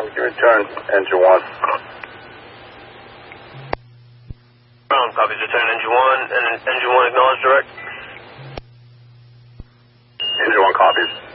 You return engine 1. Copies, return engine 1, and engine 1 acknowledge direct. Engine 1 copies.